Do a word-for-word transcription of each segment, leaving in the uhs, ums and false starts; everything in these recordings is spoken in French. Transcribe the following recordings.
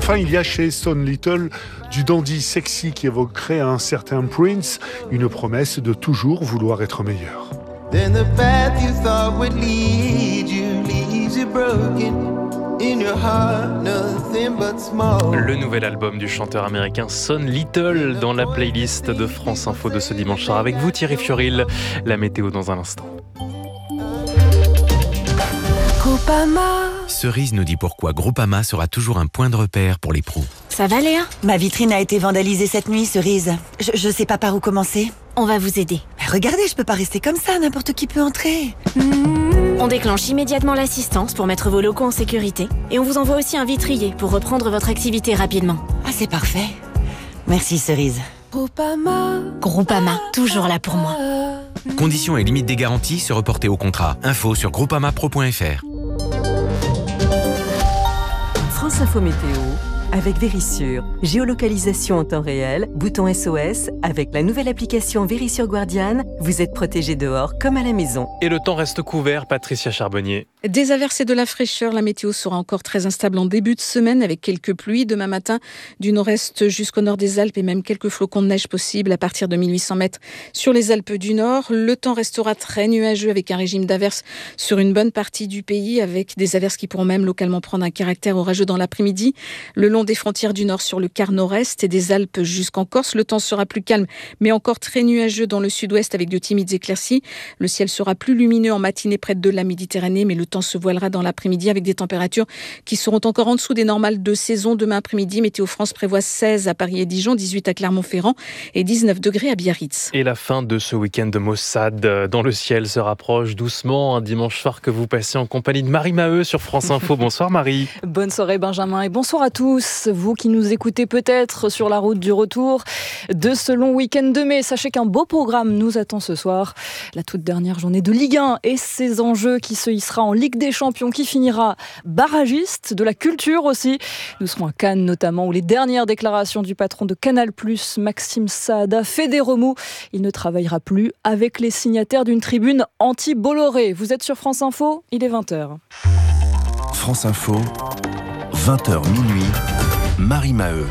Enfin, il y a chez Son Little du dandy sexy qui évoquerait un certain Prince, une promesse de toujours vouloir être meilleur. Then the path you thought would lead you leaves you broken. In your heart, nothing but small. Le nouvel album du chanteur américain Son Little dans la playlist de France Info de ce dimanche soir. Avec vous Thierry Fioril, la météo dans un instant. Groupama. Cerise nous dit pourquoi Groupama sera toujours un point de repère pour les pros. Ça va Léa ? Ma vitrine a été vandalisée cette nuit, Cerise. Je, je sais pas par où commencer. On va vous aider. Mais regardez, je peux pas rester comme ça, n'importe qui peut entrer. Mmh. On déclenche immédiatement l'assistance pour mettre vos locaux en sécurité. Et on vous envoie aussi un vitrier pour reprendre votre activité rapidement. Ah, c'est parfait. Merci Cerise. Groupama. Groupama, toujours là pour moi. Conditions et limites des garanties se reporter au contrat. Info sur groupamapro point f r. France Info Météo avec Vérissure. Géolocalisation en temps réel, bouton S O S. Avec la nouvelle application Vérissure Guardian, vous êtes protégé dehors comme à la maison. Et le temps reste couvert, Patricia Charbonnier. Des averses et de la fraîcheur, la météo sera encore très instable en début de semaine avec quelques pluies. Demain matin, du nord-est jusqu'au nord des Alpes et même quelques flocons de neige possibles à partir de mille huit cents mètres sur les Alpes du Nord. Le temps restera très nuageux avec un régime d'averses sur une bonne partie du pays, avec des averses qui pourront même localement prendre un caractère orageux dans l'après-midi. Le long des frontières du Nord sur le quart nord-est et des Alpes jusqu'en Corse, le temps sera plus calme mais encore très nuageux dans le sud-ouest avec de timides éclaircies. Le ciel sera plus lumineux en matinée près de la Méditerranée, mais le temps se voilera dans l'après-midi avec des températures qui seront encore en dessous des normales de saison. Demain après-midi, Météo France prévoit seize à Paris et Dijon, dix-huit à Clermont-Ferrand et dix-neuf degrés à Biarritz. Et la fin de ce week-end de Mossad dans le ciel se rapproche doucement. Un dimanche soir que vous passez en compagnie de Marie Maheu sur France Info. Bonsoir Marie. Bonne soirée Benjamin et bonsoir à tous. Vous qui nous écoutez peut-être sur la route du retour de ce long week-end de mai. Sachez qu'un beau programme nous attend ce soir. La toute dernière journée de Ligue un et ses enjeux qui se hissera en Ligue des Champions, qui finira barragiste, de la culture aussi. Nous serons à Cannes notamment, où les dernières déclarations du patron de Canal+, Maxime Saada, fait des remous. Il ne travaillera plus avec les signataires d'une tribune anti-Bolloré. Vous êtes sur France Info, il est vingt heures. France Info, vingt heures minuit, Marie Maheu.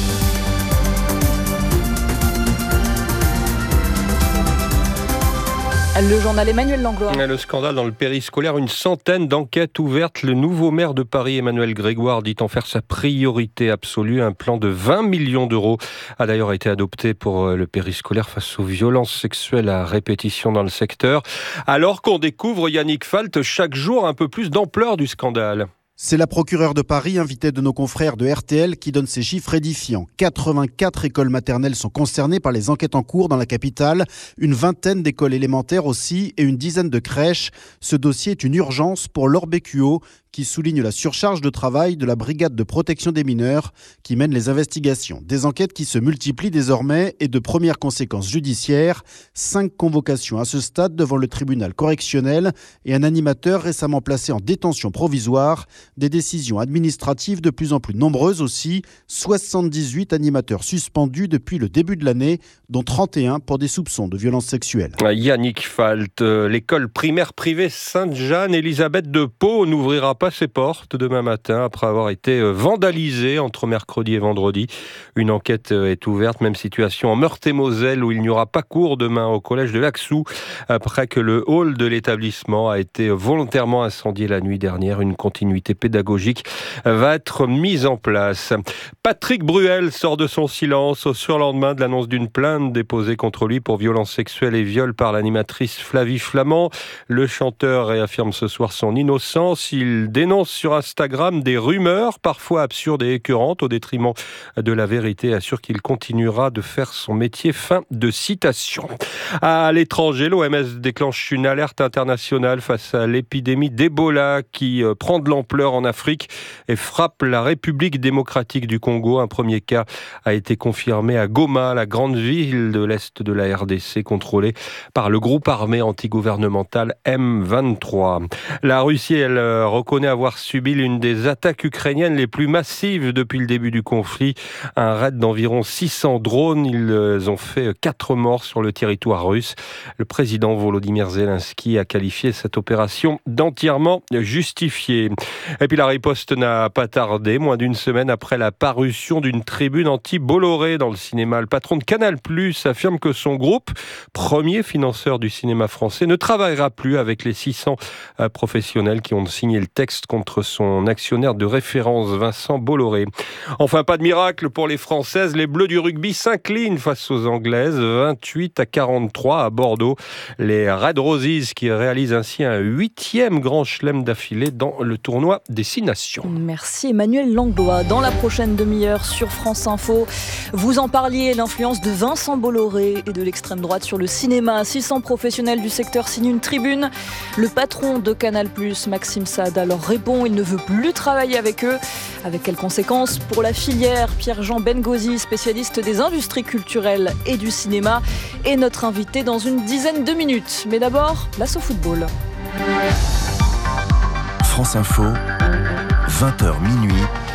Le journal Emmanuel Langlois. Le scandale dans le périscolaire, une centaine d'enquêtes ouvertes. Le nouveau maire de Paris, Emmanuel Grégoire, dit en faire sa priorité absolue. Un plan de vingt millions d'euros a d'ailleurs été adopté pour le périscolaire face aux violences sexuelles à répétition dans le secteur. Alors qu'on découvre, Yannick Falt, chaque jour un peu plus d'ampleur du scandale. C'est la procureure de Paris, invitée de nos confrères de R T L, qui donne ces chiffres édifiants. quatre-vingt-quatre écoles maternelles sont concernées par les enquêtes en cours dans la capitale, une vingtaine d'écoles élémentaires aussi et une dizaine de crèches. Ce dossier est une urgence pour Laure Bécuot, qui souligne la surcharge de travail de la brigade de protection des mineurs qui mène les investigations. Des enquêtes qui se multiplient désormais et de premières conséquences judiciaires. Cinq convocations à ce stade devant le tribunal correctionnel et un animateur récemment placé en détention provisoire. Des décisions administratives de plus en plus nombreuses aussi. soixante-dix-huit animateurs suspendus depuis le début de l'année, dont trente et un pour des soupçons de violences sexuelles. Yannick Falt, l'école primaire privée Sainte-Jeanne-Élisabeth de Pau n'ouvrira pas ses portes demain matin après avoir été vandalisée entre mercredi et vendredi. Une enquête est ouverte, même situation en Meurthe-et-Moselle où il n'y aura pas cours demain au collège de Laxou après que le hall de l'établissement a été volontairement incendié la nuit dernière. Une continuité pédagogique va être mise en place. Patrick Bruel sort de son silence au surlendemain de l'annonce d'une plainte déposée contre lui pour violences sexuelles et viol par l'animatrice Flavie Flamand. Le chanteur réaffirme ce soir son innocence. Il dénonce sur Instagram des rumeurs, parfois absurdes et écœurantes, au détriment de la vérité, assure qu'il continuera de faire son métier. Fin de citation. À l'étranger, l'O M S déclenche une alerte internationale face à l'épidémie d'Ebola qui prend de l'ampleur en Afrique et frappe la République démocratique du Congo. Congo. Un premier cas a été confirmé à Goma, la grande ville de l'Est de la R D C, contrôlée par le groupe armé antigouvernemental M vingt-trois. La Russie, elle, reconnaît avoir subi l'une des attaques ukrainiennes les plus massives depuis le début du conflit. Un raid d'environ six cents drones. Ils ont fait quatre morts sur le territoire russe. Le président Volodymyr Zelensky a qualifié cette opération d'entièrement justifiée. Et puis la riposte n'a pas tardé. Moins d'une semaine après la parution d'une tribune anti-Bolloré dans le cinéma, le patron de Canal+ affirme que son groupe, premier financeur du cinéma français, ne travaillera plus avec les six cents professionnels qui ont signé le texte contre son actionnaire de référence, Vincent Bolloré. Enfin, pas de miracle pour les Françaises. Les Bleus du rugby s'inclinent face aux Anglaises, vingt-huit à quarante-trois à Bordeaux. Les Red Roses qui réalisent ainsi un huitième grand chelem d'affilée dans le tournoi des Six Nations. Merci Emmanuel Langlois. Dans la prochaine demi-heure sur France Info, vous en parliez, l'influence de Vincent Bolloré et de l'extrême droite sur le cinéma. six cents professionnels du secteur signent une tribune. Le patron de Canal+, Maxime Saada, leur répond, il ne veut plus travailler avec eux. Avec quelles conséquences pour la filière? Pierre-Jean Bengozi, spécialiste des industries culturelles et du cinéma, est notre invité dans une dizaine de minutes. Mais d'abord, place au football. France Info, vingt heures minuit.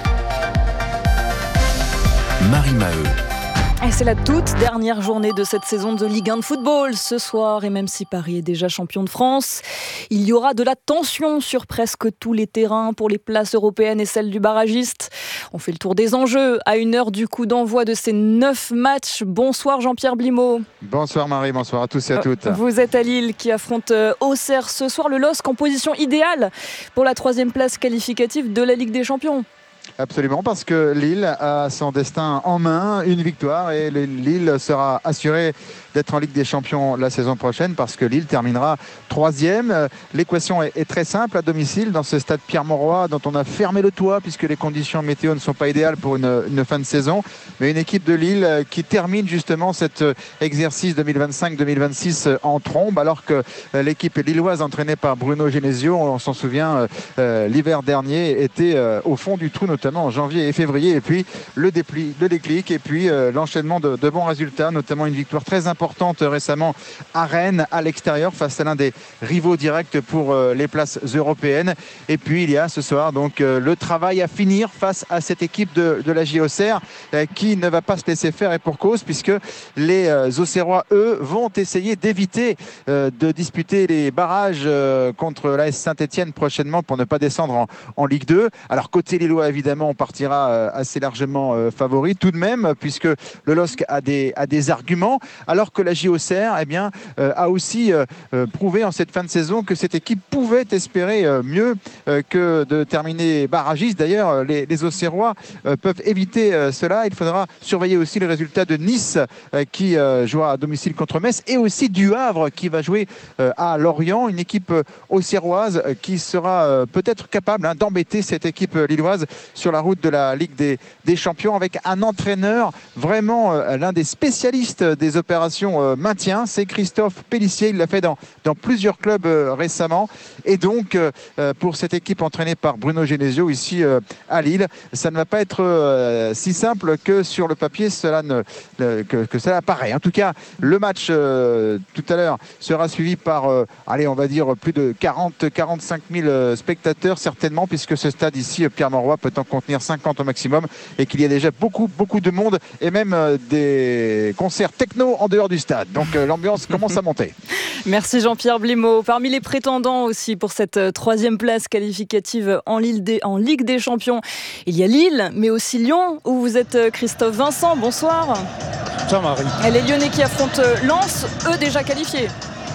Marie Maheu. Et c'est la toute dernière journée de cette saison de Ligue un de football ce soir. Et même si Paris est déjà champion de France, il y aura de la tension sur presque tous les terrains pour les places européennes et celles du barragiste. On fait le tour des enjeux à une heure du coup d'envoi de ces neuf matchs. Bonsoir Jean-Pierre Blimaud. Bonsoir Marie, bonsoir à tous et à toutes. Vous êtes à Lille qui affronte Auxerre ce soir. Le L O S C en position idéale pour la troisième place qualificative de la Ligue des Champions. Absolument, parce que Lille a son destin en main, une victoire, et Lille sera assuré d'être en Ligue des Champions la saison prochaine, parce que Lille terminera troisième. L'équation est très simple à domicile dans ce stade Pierre-Mauroy dont on a fermé le toit puisque les conditions météo ne sont pas idéales pour une, une fin de saison, mais une équipe de Lille qui termine justement cet exercice deux mille vingt-cinq deux mille vingt-six en trombe, alors que l'équipe lilloise entraînée par Bruno Genesio, on s'en souvient, euh, l'hiver dernier était euh, au fond du trou, notamment en janvier et février, et puis le, dépli, le déclic et puis euh, l'enchaînement de, de bons résultats, notamment une victoire très importante récemment à Rennes, à l'extérieur, face à l'un des rivaux directs pour euh, les places européennes. Et puis il y a ce soir donc euh, le travail à finir face à cette équipe de, de la J O C R euh, qui ne va pas se laisser faire, et pour cause, puisque les euh, Auxerrois, eux, vont essayer d'éviter euh, de disputer les barrages euh, contre l'A S Saint-Etienne prochainement pour ne pas descendre en, en Ligue deux. Alors côté lillois, évidemment, on partira euh, assez largement euh, favori tout de même, puisque le L O S C a des, a des arguments, alors que la J O C R eh bien, euh, a aussi euh, prouvé en cette fin de saison que cette équipe pouvait espérer euh, mieux euh, que de terminer barragiste. D'ailleurs, les, les Auxerrois euh, peuvent éviter euh, cela. Il faudra surveiller aussi les résultats de Nice euh, qui euh, jouera à domicile contre Metz, et aussi du Havre qui va jouer euh, à Lorient, une équipe euh, auxerroise euh, qui sera euh, peut-être capable hein, d'embêter cette équipe euh, lilloise sur la route de la Ligue des, des Champions, avec un entraîneur vraiment euh, l'un des spécialistes des opérations euh, maintien, c'est Christophe Pélissier. Il l'a fait dans, dans plusieurs clubs euh, récemment, et donc euh, pour cette équipe entraînée par Bruno Genesio ici euh, à Lille, ça ne va pas être euh, si simple que sur le papier cela ne, euh, que, que cela paraît. En tout cas, le match euh, tout à l'heure sera suivi par euh, allez, on va dire plus de quarante à quarante-cinq mille spectateurs certainement, puisque ce stade ici Pierre-Mauroy peut en contenir cinquante au maximum, et qu'il y a déjà beaucoup beaucoup de monde, et même euh, des concerts techno en dehors du stade. Donc euh, l'ambiance commence à monter. Merci Jean-Pierre Blimaud. Parmi les prétendants aussi pour cette euh, troisième place qualificative en, des, en Ligue des Champions, il y a Lille, mais aussi Lyon, où vous êtes euh, Christophe Vincent. Bonsoir. Bonsoir Marie. Et les Lyonnais qui affrontent euh, Lens, eux déjà qualifiés.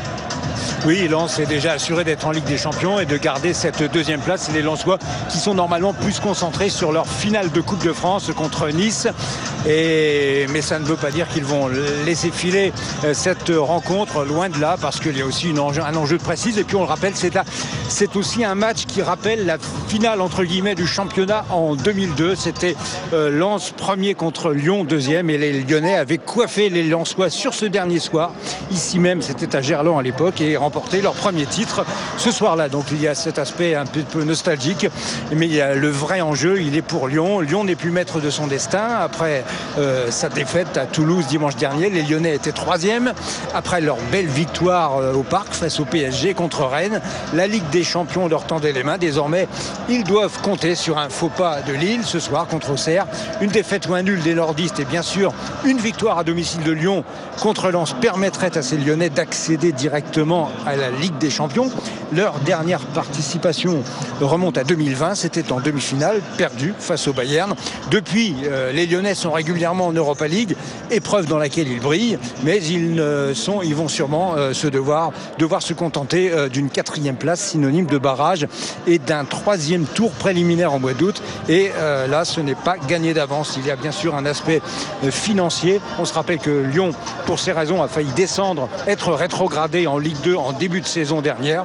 Oui, Lens est déjà assuré d'être en Ligue des Champions et de garder cette deuxième place. C'est les Lensois qui sont normalement plus concentrés sur leur finale de Coupe de France contre Nice. Et... Mais ça ne veut pas dire qu'ils vont laisser filer cette rencontre, loin de là, parce qu'il y a aussi une enjeu, un enjeu de précise. Et puis on le rappelle, c'est, la... c'est aussi un match qui rappelle la finale entre guillemets du championnat en deux mille deux. C'était euh, Lens premier contre Lyon deuxième, et les Lyonnais avaient coiffé les Lensois sur ce dernier soir. Ici même, c'était à Gerland à l'époque, et remporté leur premier titre ce soir-là. Donc il y a cet aspect un peu, peu nostalgique, mais il y a le vrai enjeu, il est pour Lyon. Lyon n'est plus maître de son destin. Après euh, sa défaite à Toulouse dimanche dernier, les Lyonnais étaient troisième. Après leur belle victoire euh, au Parc face au P S G contre Rennes, la Ligue des Champions leur tendait les mains. Désormais, ils doivent compter sur un faux pas de Lille ce soir contre Auxerre. Une défaite ou un nul des nordistes et bien sûr une victoire à domicile de Lyon contre Lens permettrait à ces Lyonnais d'accéder directement à la Ligue des Champions. Leur dernière participation remonte à deux mille vingt, c'était en demi-finale, perdue face au Bayern. Depuis, euh, les Lyonnais sont régulièrement en Europa League, épreuve dans laquelle ils brillent, mais ils, ne sont, ils vont sûrement euh, se devoir, devoir se contenter euh, d'une quatrième place, synonyme de barrage, et d'un troisième tour préliminaire en mois d'août. Et euh, là, ce n'est pas gagné d'avance. Il y a bien sûr un aspect euh, financier. On se rappelle que Lyon, pour ces raisons, a failli descendre, être rétrogradé en Ligue deux en début de saison dernière.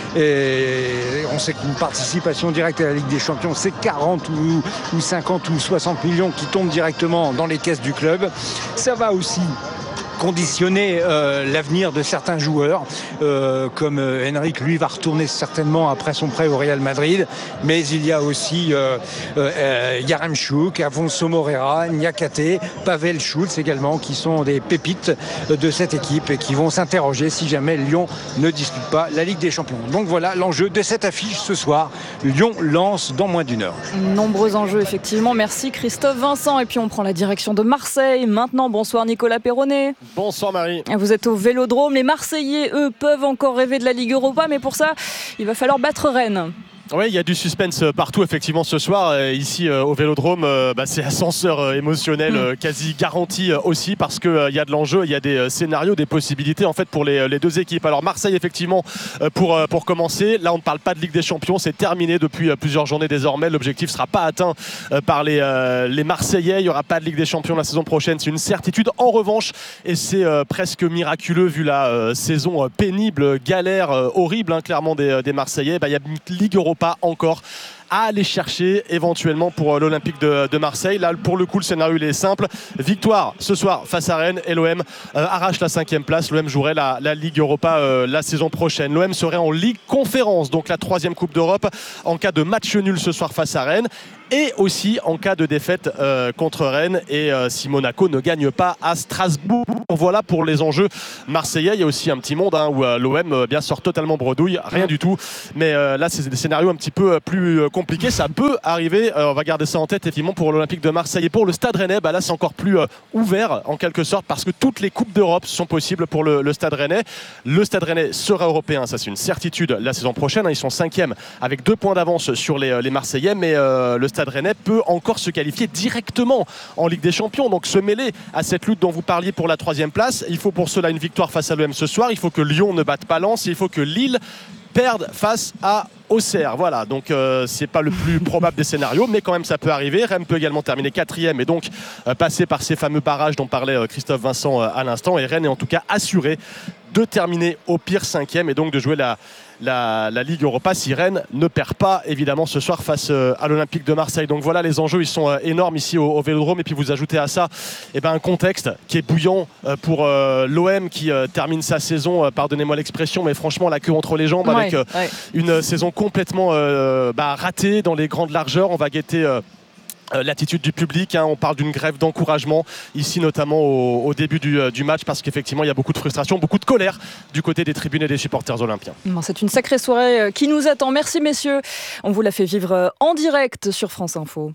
Et on sait qu'une participation directe à la Ligue des Champions, c'est quarante ou, ou cinquante ou soixante millions qui tombent directement dans les caisses du club. Ça va aussi conditionner euh, l'avenir de certains joueurs, euh, comme euh, Henrik, lui, va retourner certainement après son prêt au Real Madrid, mais il y a aussi euh, euh, Yaremchuk, Afonso Moreira, Niakate, Pavel Schulz également, qui sont des pépites de cette équipe et qui vont s'interroger si jamais Lyon ne dispute pas la Ligue des Champions. Donc voilà l'enjeu de cette affiche ce soir. Lyon lance dans moins d'une heure. Nombreux enjeux, effectivement. Merci Christophe Vincent. Et puis on prend la direction de Marseille. Maintenant, bonsoir Nicolas Perronnet. Bonsoir Marie. Vous êtes au Vélodrome. Les Marseillais, eux, peuvent encore rêver de la Ligue Europa, mais pour ça, il va falloir battre Rennes. Oui, il y a du suspense partout effectivement ce soir. Ici au Vélodrome, bah, c'est ascenseur émotionnel mmh. quasi garanti aussi parce qu'il euh, y a de l'enjeu, il y a des scénarios, des possibilités en fait pour les, les deux équipes. Alors Marseille effectivement pour, pour commencer, là on ne parle pas de Ligue des Champions, c'est terminé depuis plusieurs journées désormais. L'objectif ne sera pas atteint par les, euh, les Marseillais, il n'y aura pas de Ligue des Champions la saison prochaine, c'est une certitude. En revanche, et c'est euh, presque miraculeux vu la euh, saison pénible, galère, euh, horrible hein, clairement des, des Marseillais, bah, il y a une Ligue Europa pas encore à aller chercher éventuellement pour l'Olympique de, de Marseille. Là, pour le coup, le scénario il est simple. Victoire ce soir face à Rennes et l'O M euh, arrache la cinquième place. L'O M jouerait la, la Ligue Europa euh, la saison prochaine. L'O M serait en Ligue Conférence, donc la troisième Coupe d'Europe, en cas de match nul ce soir face à Rennes. Et aussi en cas de défaite euh, contre Rennes et euh, si Monaco ne gagne pas à Strasbourg. Voilà pour les enjeux marseillais. Il y a aussi un petit monde hein, où euh, l'O M euh, bien sort totalement bredouille, rien du tout. Mais euh, là, c'est des scénarios un petit peu plus euh, compliqués. Ça peut arriver. Euh, on va garder ça en tête effectivement pour l'Olympique de Marseille et pour le Stade Rennais. Bah, là, c'est encore plus euh, ouvert en quelque sorte parce que toutes les coupes d'Europe sont possibles pour le, le Stade Rennais. Le Stade Rennais sera européen, ça c'est une certitude la saison prochaine. Hein, ils sont cinquième avec deux points d'avance sur les, les Marseillais, mais euh, le Stade Rennais peut encore se qualifier directement en Ligue des Champions, donc se mêler à cette lutte dont vous parliez pour la troisième place. Il faut pour cela une victoire face à l'O M ce soir, il faut que Lyon ne batte pas Lens, il faut que Lille perde face à Auxerre. Voilà, donc euh, c'est pas le plus probable des scénarios, mais quand même ça peut arriver. Rennes peut également terminer quatrième et donc euh, passer par ces fameux barrages dont parlait euh, Christophe Vincent euh, à l'instant, et Rennes est en tout cas assuré de terminer au pire cinquième et donc de jouer la La, la Ligue Europa si Rennes ne perd pas évidemment ce soir face euh, à l'Olympique de Marseille. Donc voilà, les enjeux ils sont euh, énormes ici au, au Vélodrome, et puis vous ajoutez à ça eh ben, un contexte qui est bouillant euh, pour euh, l'O M qui euh, termine sa saison, euh, pardonnez-moi l'expression, mais franchement la queue entre les jambes, ouais, avec euh, ouais. une saison complètement euh, bah, ratée dans les grandes largeurs. On va guetter euh, Euh, l'attitude du public, hein, on parle d'une grève d'encouragement ici notamment au, au début du, euh, du match parce qu'effectivement il y a beaucoup de frustration, beaucoup de colère du côté des tribunes et des supporters olympiens. Bon, c'est une sacrée soirée qui nous attend. Merci messieurs, on vous l'a fait vivre en direct sur France Info.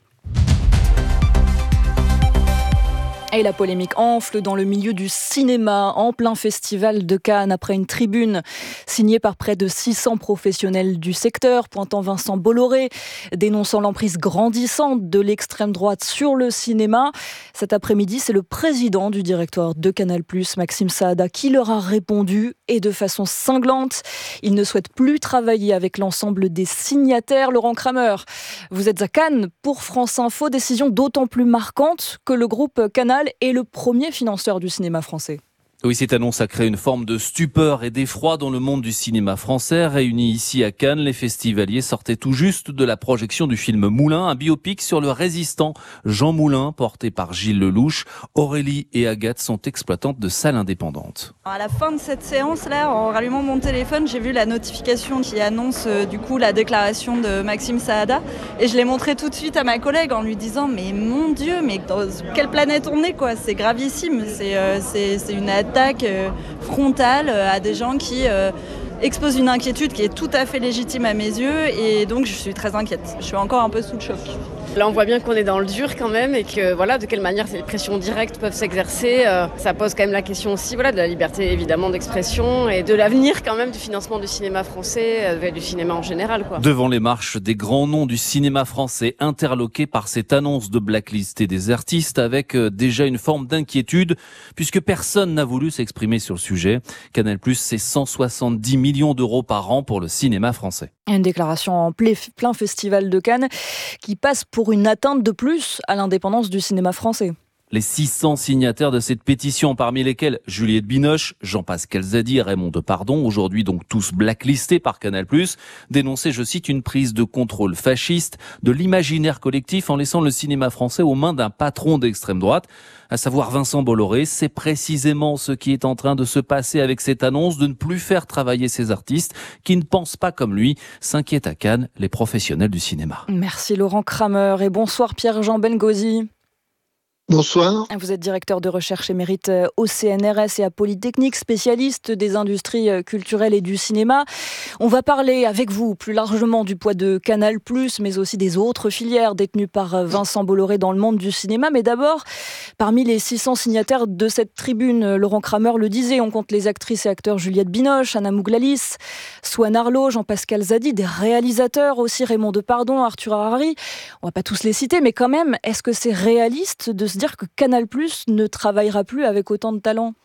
Et la polémique enfle dans le milieu du cinéma, en plein festival de Cannes, après une tribune signée par près de six cents professionnels du secteur, pointant Vincent Bolloré, dénonçant l'emprise grandissante de l'extrême droite sur le cinéma. Cet après-midi, c'est le président du directoire de Canal plus, Maxime Saada, qui leur a répondu, et de façon cinglante. Il ne souhaite plus travailler avec l'ensemble des signataires. Laurent Kramer, vous êtes à Cannes pour France Info, décision d'autant plus marquante que le groupe Canal est le premier financeur du cinéma français. Oui, cette annonce a créé une forme de stupeur et d'effroi dans le monde du cinéma français. Réunis ici à Cannes, les festivaliers sortaient tout juste de la projection du film Moulin, un biopic sur le résistant Jean Moulin, porté par Gilles Lelouch. Aurélie et Agathe sont exploitantes de salles indépendantes. À la fin de cette séance-là, en rallumant mon téléphone, j'ai vu la notification qui annonce euh, du coup la déclaration de Maxime Saada, et je l'ai montré tout de suite à ma collègue en lui disant mais mon Dieu, mais dans quelle planète on est quoi, c'est gravissime, c'est, euh, c'est, c'est une attaque euh, frontale euh, à des gens qui euh, exposent une inquiétude qui est tout à fait légitime à mes yeux, et donc je suis très inquiète, je suis encore un peu sous le choc. Là, on voit bien qu'on est dans le dur quand même et que voilà, de quelle manière ces pressions directes peuvent s'exercer. Euh, ça pose quand même la question aussi voilà, de la liberté évidemment d'expression et de l'avenir quand même du financement du cinéma français, euh, du cinéma en général, quoi. Devant les marches, des grands noms du cinéma français interloqués par cette annonce de blacklister des artistes avec euh, déjà une forme d'inquiétude puisque personne n'a voulu s'exprimer sur le sujet. Canal+, c'est cent soixante-dix millions d'euros par an pour le cinéma français. Une déclaration en plein festival de Cannes qui passe pour une atteinte de plus à l'indépendance du cinéma français. Les six cents signataires de cette pétition, parmi lesquels Juliette Binoche, Jean-Pascal Zadi et Raymond Depardon, aujourd'hui donc tous blacklistés par Canal+, dénonçaient, je cite, une prise de contrôle fasciste de l'imaginaire collectif en laissant le cinéma français aux mains d'un patron d'extrême droite, à savoir Vincent Bolloré. C'est précisément ce qui est en train de se passer avec cette annonce de ne plus faire travailler ces artistes qui ne pensent pas comme lui, s'inquiètent à Cannes les professionnels du cinéma. Merci Laurent Kramer et bonsoir Pierre-Jean Bengozi. Bonsoir. Vous êtes directeur de recherche émérite au C N R S et à Polytechnique, spécialiste des industries culturelles et du cinéma. On va parler avec vous plus largement du poids de Canal+, mais aussi des autres filières détenues par Vincent Bolloré dans le monde du cinéma. Mais d'abord, parmi les six cents signataires de cette tribune, Laurent Kramer le disait, on compte les actrices et acteurs Juliette Binoche, Anna Mouglalis, Swan Arlo, Jean-Pascal Zadi, des réalisateurs aussi, Raymond Depardon, Arthur Harari. On va pas tous les citer, mais quand même, est-ce que c'est réaliste de se dire que Canal+ ne travaillera plus avec autant de talents?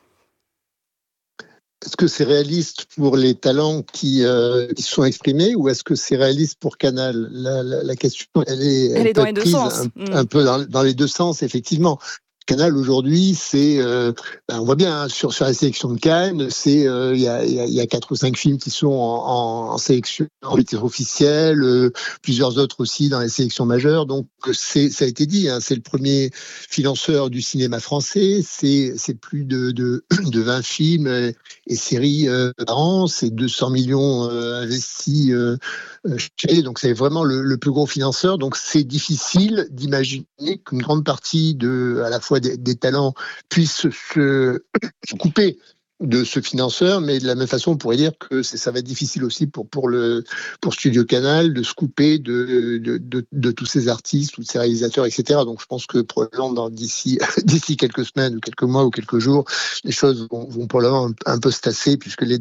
Est-ce que c'est réaliste pour les talents qui, euh, qui sont exprimés ou est-ce que c'est réaliste pour Canal? la, la, la question, elle est, elle elle est peut dans être les deux prise sens. un, Mmh. un peu dans, dans les deux sens, effectivement. Canal aujourd'hui, c'est, euh, ben on voit bien hein, sur sur la sélection de Cannes, c'est il euh, y a il y a, y a quatre ou cinq films qui sont en, en, en sélection en titre officiel, euh, plusieurs autres aussi dans les sélections majeures. Donc c'est ça a été dit, hein, c'est le premier financeur du cinéma français. C'est c'est plus de de, de vingt films et, et séries euh, par an. C'est deux cents millions euh, investis. Euh, Donc c'est vraiment le, le plus gros financeur. Donc c'est difficile d'imaginer qu'une grande partie de, à la fois des, des talents puissent se, se couper de ce financeur, mais de la même façon, on pourrait dire que c'est, ça va être difficile aussi pour pour le pour Studio Canal de se couper de de de, de tous ces artistes, tous ces réalisateurs, et cetera. Donc je pense que probablement dans, d'ici d'ici quelques semaines ou quelques mois ou quelques jours, les choses vont, vont probablement un, un peu se tasser puisque les